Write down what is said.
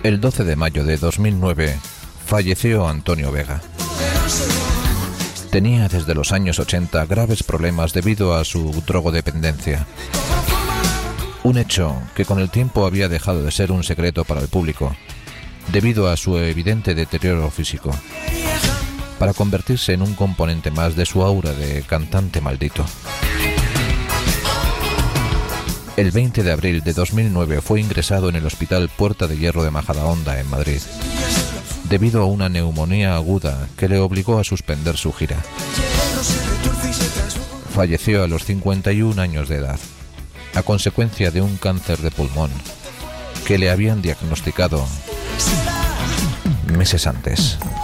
El 12 de mayo de 2009 falleció Antonio Vega. Tenía desde los años 80 graves problemas debido a su drogodependencia. Un hecho que con el tiempo había dejado de ser un secreto para el público, debido a su evidente deterioro físico, para convertirse en un componente más de su aura de cantante maldito. El 20 de abril de 2009 fue ingresado en el Hospital Puerta de Hierro de Majadahonda, en Madrid, debido a una neumonía aguda que le obligó a suspender su gira. Falleció a los 51 años de edad, a consecuencia de un cáncer de pulmón que le habían diagnosticado meses antes.